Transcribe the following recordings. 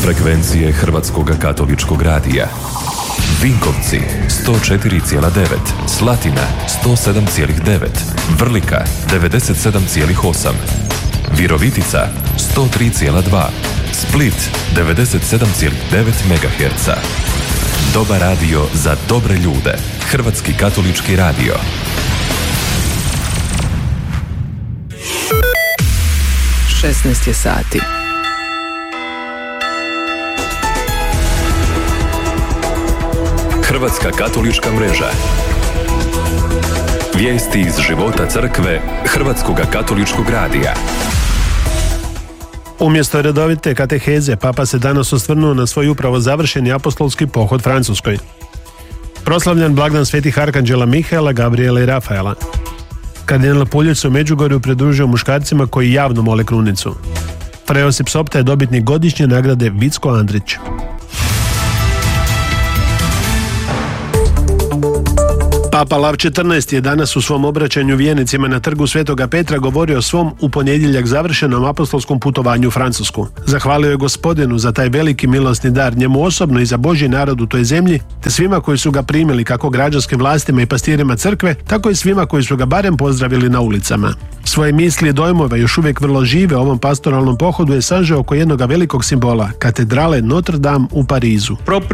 Frekvencije Hrvatskog katoličkog radija. Vinkovci 104,9, Slatina 107,9, Vrlika 97,8, Virovitica 103,2, Split 97,9 MHz. Dobar radio za dobre ljude. Hrvatski katolički radio. Šesnaest je sati. Hrvatska katolička mreža. Vijesti iz života crkve Hrvatskoga katoličkog radija. Umjesto redovite kateheze, Papa se danas osvrnuo na svoj upravo završeni apostolski pohod Francuskoj. Proslavljan blagdan svetih arkanđela Mihaela, Gabriela i Rafaela. Kardinal Puljić se u Međugorju pridružio muškarcima koji javno mole krunicu. Fra Josip Sopta je dobitnik godišnje nagrade Vicko Andrić. Papa Lav XIV je danas u svom obraćanju vjernicima na trgu Svetoga Petra govorio o svom u ponedjeljak završenom apostolskom putovanju u Francusku. Zahvalio je Gospodinu za taj veliki milosni dar, njemu osobno i za Božji narod u toj zemlji, te svima koji su ga primili, kako građanskim vlastima i pastirima crkve, tako i svima koji su ga barem pozdravili na ulicama. Svoje misli i dojmove, još uvijek vrlo žive u ovom pastoralnom pohodu, je sažeo oko jednog velikog simbola, katedrale Notre Dame u Parizu.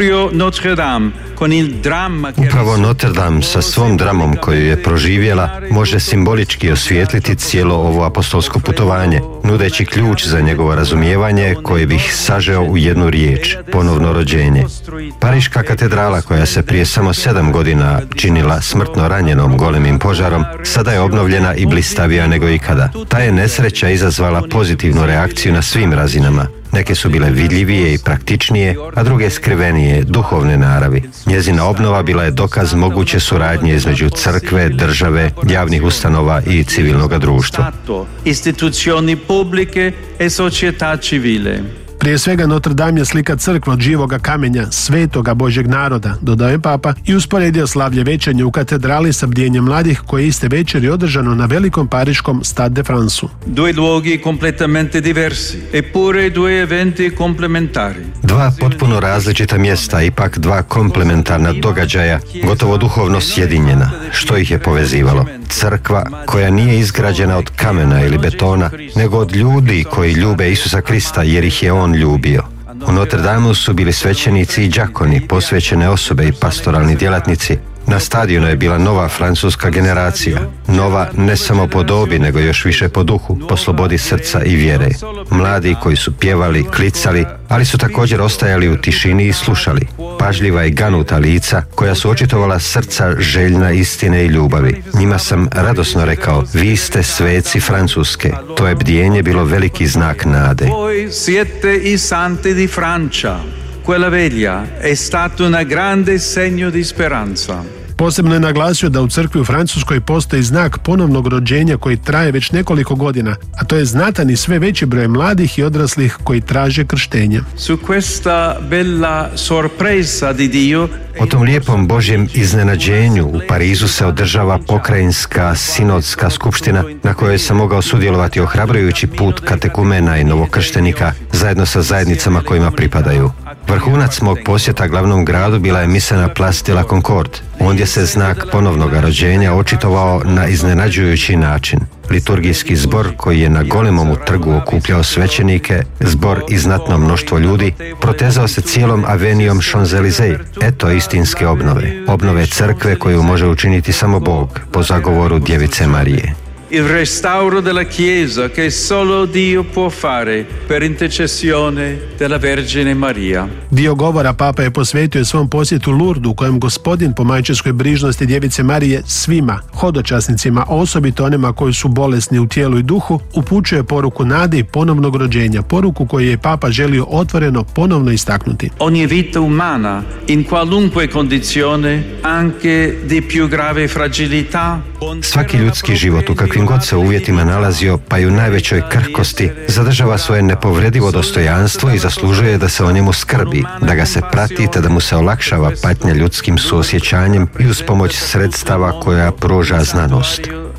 Upravo Notre Dame sa svom dramom koju je proživjela može simbolički osvijetliti cijelo ovo apostolsko putovanje, nudeći ključ za njegovo razumijevanje koje bih sažeo u jednu riječ: ponovno rođenje. Pariška katedrala, koja se prije samo 7 godina činila smrtno ranjenom golemim požarom, sada je obnovljena i blistavija nego ikada. Ta je nesreća izazvala pozitivnu reakciju na svim razinama. Neke su bile vidljivije i praktičnije, a druge skrivenije, duhovne naravi. Njezina obnova bila je dokaz moguće suradnje između crkve, države, javnih ustanova i civilnog društva. Istituzioni pubbliche e società civile. Prije svega Notre Dame je slika crkve od živoga kamenja, svetoga Božjeg naroda, dodao je Papa i usporedio slavlje večernje u katedrali sa bdjenjem mladih koje iste večeri održano na velikom pariškom Stade de France. Due luoghi completamente diversi, eppure due eventi complementari. Dva potpuno različita mjesta, ipak dva komplementarna događaja, gotovo duhovno sjedinjena. Što ih je povezivalo? Crkva koja nije izgrađena od kamena ili betona, nego od ljudi koji ljube Isusa Krista jer ih je on ljubio. U Notre Dameu su bili svećenici i đakoni, posvećene osobe i pastoralni djelatnici. Na stadionu je bila nova francuska generacija, nova ne samo po dobi, nego još više po duhu, po slobodi srca i vjere. Mladi koji su pjevali, klicali, ali su također ostajali u tišini i slušali. Pažljiva i ganuta lica koja su očitovala srca željna istine i ljubavi. Njima sam radosno rekao: vi ste sveci Francuske. To je bdjenje bilo veliki znak nade. Voi siete i santi di Francia. Quella veglia è stato un grande segno di speranza. Posebno je naglasio da u crkvi u Francuskoj postoji znak ponovnog rođenja koji traje već nekoliko godina, a to je znatan i sve veći broj mladih i odraslih koji traže krštenje. Su questa bella sorpresa di Dio. O tom lijepom Božjem iznenađenju u Parizu se održava pokrajinska sinodska skupština na kojoj sam mogao sudjelovati ohrabrujući put katekumena i novokrštenika zajedno sa zajednicama kojima pripadaju. Vrhunac mog posjeta glavnom gradu bila je misa na Place de la Concorde. Ondje se znak ponovnog rođenja očitovao na iznenađujući način. Liturgijski zbor koji je na golemom trgu okupljao svećenike, zbor i znatno mnoštvo ljudi, protezao se cijelom avenijom Champs-Élysées. Eto istinske obnove. Obnove crkve koju može učiniti samo Bog po zagovoru Djevice Marije. Il restauro della Chiesa che solo Dio può fare per intercessione della Vergine Maria. Dio govora Papa je posvetio svom posjetu Lurdu u kojem Gospodin po majčinskoj brižnosti Djevice Marije svima, hodočasnicima, osobito onima koji su bolesni u tijelu i duhu, upućuje poruku nade i ponovnog rođenja, poruku koju je Papa želio otvoreno ponovno istaknuti. Ogni vita umana, in qualunque condizione, anche di più grave fragilità. Svaki ljudski život u kakvim god se uvjetima nalazio, pa i u najvećoj krhkosti, zadržava svoje nepovredivo dostojanstvo i zaslužuje da se o njemu skrbi, da ga se prati te da mu se olakšava patnja ljudskim suosjećanjem i uz pomoć sredstava koja pruža znanost.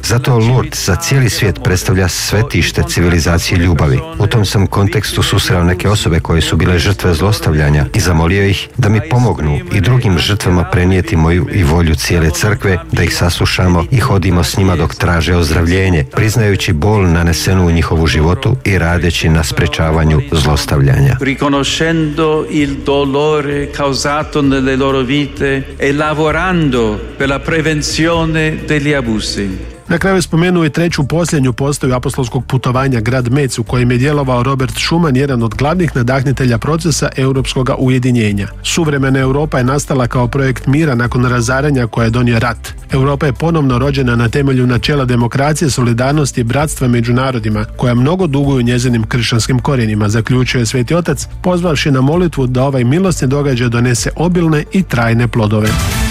Zato Lourdes za cijeli svijet predstavlja svetište civilizacije ljubavi. U tom sam kontekstu susreo neke osobe koje su bile žrtve zlostavljanja i zamolio ih da mi pomognu i drugim žrtvama prenijeti moju i volju cijele crkve, da ih saslušamo i hodimo s njima dok traže ozdravljenje, priznajući bol nanesenu u njihovu životu i radeći na sprečavanju zlostavljanja. Riconoscendo il dolore causato nelle loro vite e lavorando per la prevenzione degli abusi. Na kraju je spomenuo i treću posljednju postaju apostolskog putovanja, grad Metz, u kojem je djelovao Robert Schuman, jedan od glavnih nadahnitelja procesa europskog ujedinjenja. Suvremena Europa je nastala kao projekt mira nakon razaranja koje je donio rat. Europa je ponovno rođena na temelju načela demokracije, solidarnosti i bratstva među narodima, koja mnogo duguju njezinim kršćanskim korijenima, zaključio je Sveti Otac, pozvavši na molitvu da ovaj milosni događaj donese obilne i trajne plodove.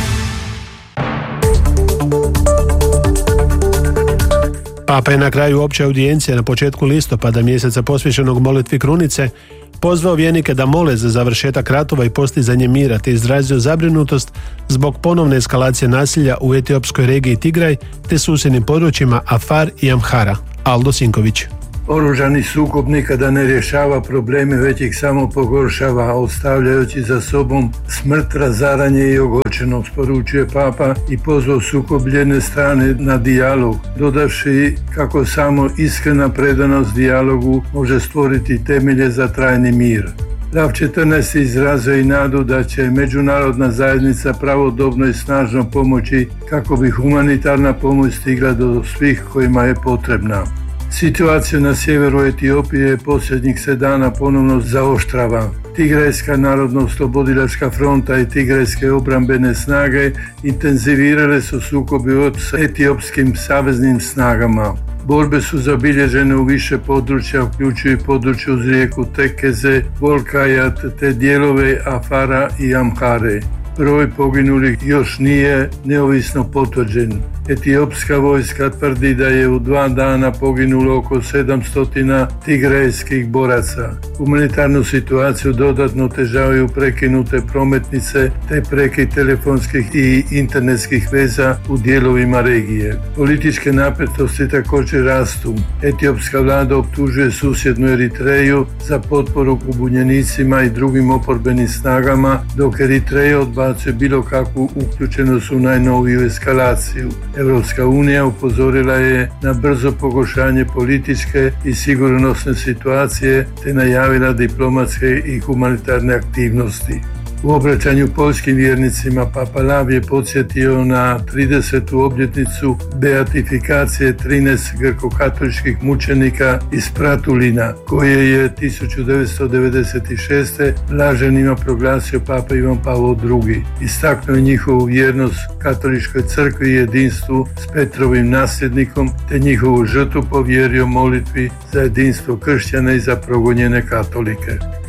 Papa je na kraju opće audijencije na početku listopada, mjeseca posvećenog molitvi krunice, pozvao vjernike da mole za završetak ratova i postizanje mira, te izrazio zabrinutost zbog ponovne eskalacije nasilja u etiopskoj regiji Tigraj te susjednim područjima Afar i Amhara. Aldo Sinković. Oružani sukob nikada ne rješava probleme, već ih samo pogoršava, ostavljajući za sobom smrt, razaranje i ogorčenost, poručuje Papa i pozvao sukobljene strane na dijalog, dodavši kako samo iskrena predanost dijalogu može stvoriti temelje za trajni mir. Lav 14. izrazio i nadu da će međunarodna zajednica pravodobno i snažno pomoći kako bi humanitarna pomoć stigla do svih kojima je potrebna. Situacija na sjeveru Etiopije posljednjih se dana ponovno zaoštrava. Tigrajska narodno-oslobodilačka fronta i tigrajske obrambene snage intenzivirale su sukobi s etiopskim saveznim snagama. Borbe su zabilježene u više područja, uključuju područje uz rijeku Tekeze, Volkajat te dijelove Afara i Amhare. Broj poginulih još nije neovisno potvrđen. Etiopska vojska tvrdi da je u 2 dana poginulo oko 700 tigrajskih boraca. Humanitarnu situaciju dodatno otežavaju prekinute prometnice te prekid telefonskih i internetskih veza u dijelovima regije. Političke napetosti također rastu. Etiopska vlada optužuje susjednu Eritreju za potporu pobunjenicima i drugim oporbenim snagama, dok Eritreja odbacuje bilo kakvu uključenost u najnoviju eskalaciju. Europska unija upozorila je na brzo pogoršanje političke i sigurnosne situacije te najavila diplomatske i humanitarne aktivnosti. U obraćanju poljskim vjernicima Papa Lav je podsjetio na 30. obljetnicu beatifikacije 13 grkokatoličkih mučenika iz Pratulina, koje je 1996. blaženima proglasio Papa Ivan Pavao II. Istaknuo je njihovu vjernost katoličkoj crkvi i jedinstvu s Petrovim nasljednikom, te njihovu žrtvu povjerio molitvi za jedinstvo kršćana i za progonjene katolike.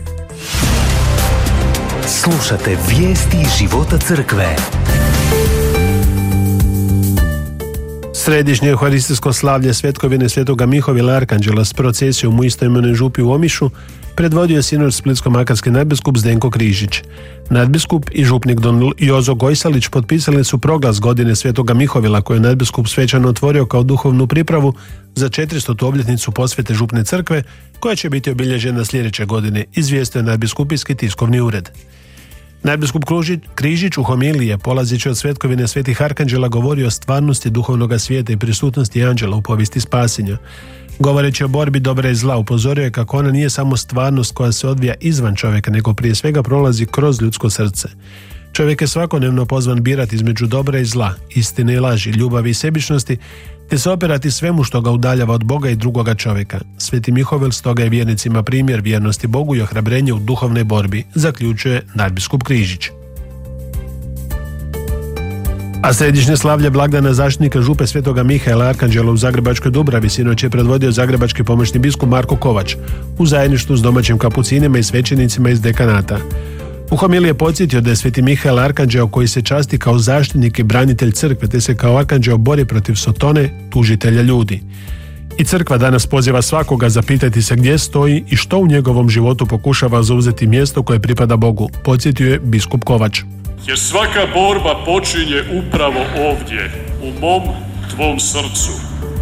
Slušate vijesti života crkve. Središnje euharistijsko slavlje svetkovine Svetoga Mihovila Arkanđela s procesijom u istoimenoj župi u Omišu predvodio je sinoć splitsko-makarski nadbiskup Zdenko Križić. Nadbiskup i župnik don Jozo Gojsalić potpisali su proglas godine Svetoga Mihovila, koju je nadbiskup svečano otvorio kao duhovnu pripravu za 400. obljetnicu posvete župne crkve, koja će biti obilježena sljedeće godine, izvijestio je nadbiskupijski tiskovni ured. Nadbiskup Križić u homiliji je, polazeći od svetkovine svetih arkanđela, govorio o stvarnosti duhovnog svijeta i prisutnosti anđela u povijesti spasenja. Govoreći o borbi dobra i zla, upozorio je kako ona nije samo stvarnost koja se odvija izvan čovjeka, nego prije svega prolazi kroz ljudsko srce. Čovjek je svakodnevno pozvan birati između dobra i zla, istine i laži, ljubavi i sebičnosti, te se opirati svemu što ga udaljava od Boga i drugoga čovjeka. Sveti Mihovil stoga je vjernicima primjer vjernosti Bogu i ohrabrenje u duhovnoj borbi, zaključuje nadbiskup Križić. A središnje slavlje blagdana zaštitnika župe Svetoga Mihaela Arkanđela u Zagrebačkoj Dubravi sinoć je predvodio zagrebački pomoćni biskup Marko Kovač u zajedništvu s domaćim kapucinima i svećenicima iz dekanata. U homiliji je podsjetio da je Sveti Mihael Arkanđeo, koji se časti kao zaštitnik i branitelj crkve, te se kao Arkanđeo bori protiv Sotone, tužitelja ljudi. I crkva danas poziva svakoga zapitati se gdje stoji i što u njegovom životu pokušava zauzeti mjesto koje pripada Bogu, podsjetio je biskup Kovač. Jer svaka borba počinje upravo ovdje, u mom, tvom srcu.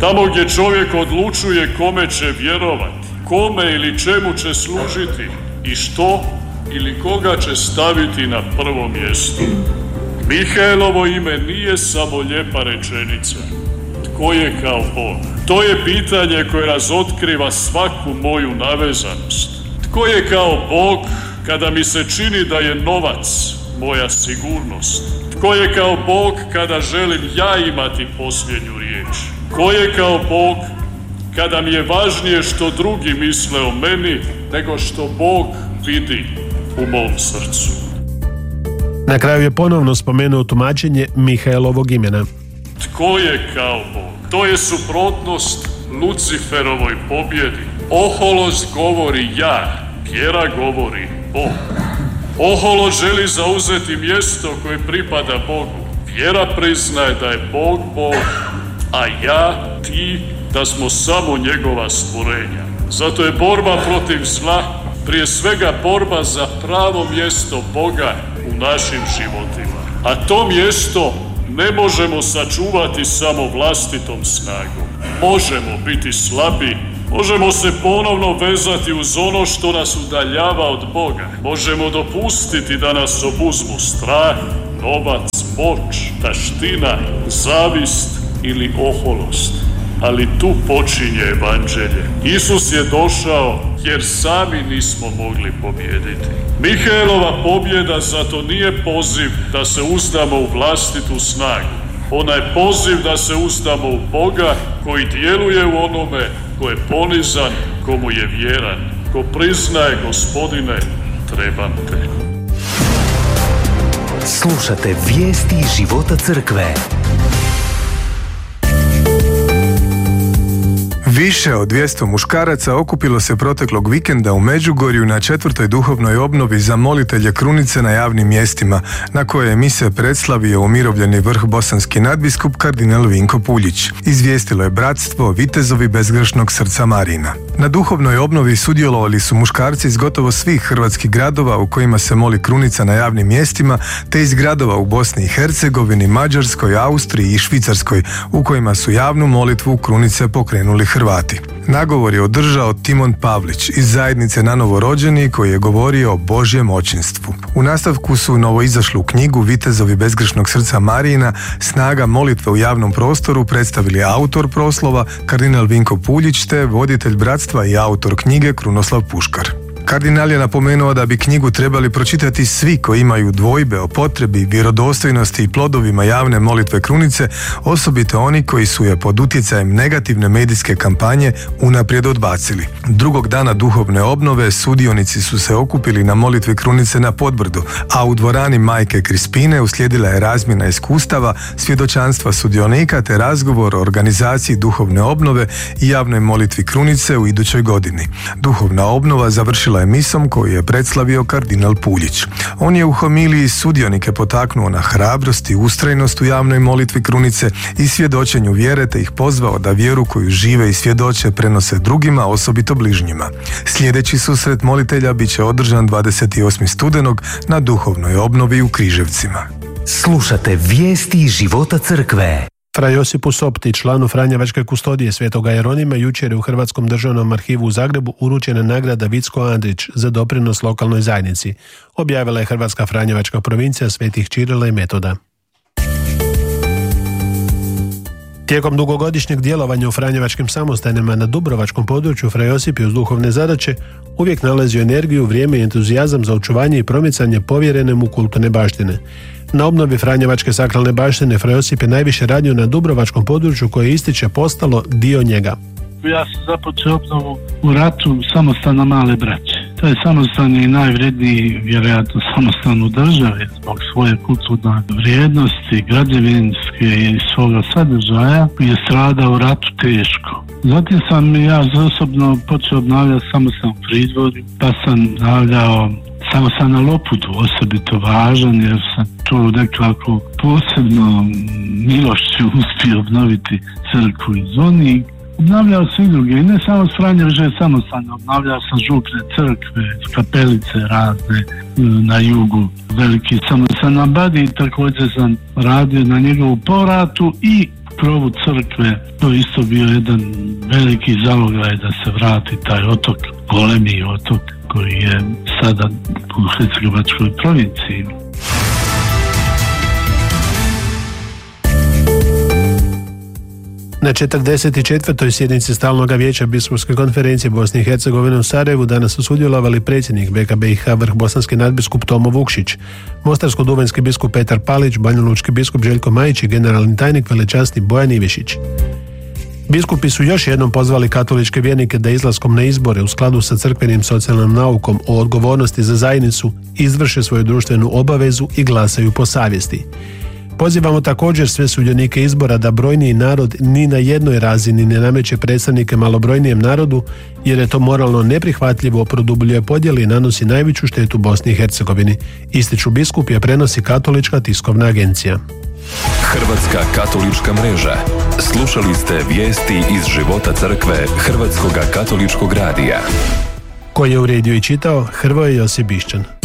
Tamo gdje čovjek odlučuje kome će vjerovati, kome ili čemu će služiti i što ili koga će staviti na prvo mjesto. Mihaelovo ime nije samo lijepa rečenica. Tko je kao Bog? To je pitanje koje razotkriva svaku moju navezanost. Tko je kao Bog kada mi se čini da je novac moja sigurnost? Tko je kao Bog kada želim ja imati posljednju riječ? Tko je kao Bog kada mi je važnije što drugi misle o meni nego što Bog vidi u mom srcu? Na kraju je ponovno spomenuo tumačenje Mihaelovog imena. Tko je kao Bog? To je suprotnost Luciferovoj pobjedi. Oholost govori ja, vjera govori Bog. Oholost želi zauzeti mjesto koje pripada Bogu. Vjera priznaje da je Bog Bog, a ja, ti, da smo samo njegova stvorenja. Zato je borba protiv zla prije svega borba za pravo mjesto Boga u našim životima. A to mjesto ne možemo sačuvati samo vlastitom snagom. Možemo biti slabi, možemo se ponovno vezati uz ono što nas udaljava od Boga. Možemo dopustiti da nas obuzmu strah, novac, moć, taština, zavist ili oholost. Ali tu počinje evanđelje. Isus je došao jer sami nismo mogli pobijediti. Mihaelova pobjeda zato nije poziv da se uzdamo u vlastitu snagu. Ona je poziv da se uzdamo u Boga koji djeluje u onome ko je ponizan, komu je vjeran, ko priznaje Gospodine, trebam te. Slušate vijesti života crkve. Više od 200 muškaraca okupilo se proteklog vikenda u Međugorju na 4. duhovnoj obnovi za molitelje krunice na javnim mjestima, na koje je mise predslavio umirovljeni vrh bosanski nadbiskup kardinal Vinko Puljić. Izvijestilo je bratstvo Vitezovi bezgrešnog srca Marina. Na duhovnoj obnovi sudjelovali su muškarci iz gotovo svih hrvatskih gradova u kojima se moli krunica na javnim mjestima, te iz gradova u Bosni i Hercegovini, Mađarskoj, Austriji i Švicarskoj, u kojima su javnu molitvu krunice pokrenuli Hrvati. Nagovor je održao Timon Pavlić iz zajednice Na novorođeni, koji je govorio o Božjem očinstvu. U nastavku su novoizašlu knjigu Vitezovi bezgrešnog srca Marijina, snaga molitve u javnom prostoru predstavili autor proslova kardinal Vinko Puljić te voditelj bratstva i autor knjige Krunoslav Puškar. Kardinal je napomenuo da bi knjigu trebali pročitati svi koji imaju dvojbe o potrebi, vjerodostojnosti i plodovima javne molitve krunice, osobito oni koji su je pod utjecajem negativne medijske kampanje unaprijed odbacili. Drugog dana duhovne obnove sudionici su se okupili na molitvi krunice na Podbrdu, a u dvorani Majke Krispine uslijedila je razmjena iskustava, svjedočanstva sudionika te razgovor o organizaciji duhovne obnove i javnoj molitvi krunice u idućoj godini. Duhovna obnova završila je misom koju je predslavio kardinal Puljić. On je u homiliji sudionike potaknuo na hrabrost i ustrajnost u javnoj molitvi krunice i svjedočenju vjere te ih pozvao da vjeru koju žive i svjedoče prenose drugima, osobito bližnjima. Sljedeći susret molitelja bit će održan 28. studenog na duhovnoj obnovi u Križevcima. Slušate vijesti života crkve. Fra Josipu Sopti, članu Franjevačke kustodije Svetoga Jeronima, jučer je u Hrvatskom državnom arhivu u Zagrebu uručena nagrada Vicko Andrić za doprinos lokalnoj zajednici. Objavila je Hrvatska Franjevačka provincija Svetih Čirila i Metoda. Tijekom dugogodišnjeg djelovanja u Franjevačkim samostanima na dubrovačkom području Fra Josip je uz duhovne zadaće uvijek nalazio energiju, vrijeme i entuzijazam za očuvanje i promicanje povjerene mu kulturne baštine. Na obnovi Franjevačke sakralne baštine Fra Josip je najviše radio na dubrovačkom području koje ističe postalo dio njega. Ja sam započeo obnovu u ratu samostana Male Braće. To je samostan i najvredniji, vjerojatno samostan u državi zbog svoje kulturne vrijednosti, građevinske i svoga sadržaja, je stradao u ratu teško. Zatim sam ja osobno počeo obnavljati samostan u Pridvorju, pa sam obnavljao samostan na Loputu, osobito važan jer sam to nekako posebno milošću uspio obnoviti crkvu iz onih. Obnavljao sam i druge, i ne samo s Franjevačke samostane, obnavljao sam župne crkve, kapelice razne na jugu, veliki samostan na Badi, također sam radio na njegovu povratu i krovu crkve. To je isto bio jedan veliki zalogaj da se vrati taj otok, golemi otok koji je sada u Hercegovačkoj provinciji. Na 44. sjednici Stalnog vijeća Biskupske konferencije Bosne i Hercegovine u Sarajevu danas su sudjelovali predsjednik BK-BiH vrhbosanski nadbiskup Tomo Vukšić, mostarsko-duvanjski biskup Petar Palić, banjalučki biskup Željko Majić i generalni tajnik velečasni Bojan Ivešić. Biskupi su još jednom pozvali katoličke vjernike da izlaskom na izbore u skladu sa crkvenim socijalnom naukom o odgovornosti za zajednicu izvrše svoju društvenu obavezu i glasaju po savjesti. Pozivamo također sve sudionike izbora da brojniji narod ni na jednoj razini ne nameće predstavnike malobrojnijem narodu, jer je to moralno neprihvatljivo, produbljuje podjele i nanosi najveću štetu Bosni i Hercegovini, ističu biskupi, a prenosi Katolička tiskovna agencija. Hrvatska katolička mreža. Slušali ste vijesti iz života crkve Hrvatskoga katoličkog radija. Koji je uredio i čitao Hrvoje Josip Bišćan.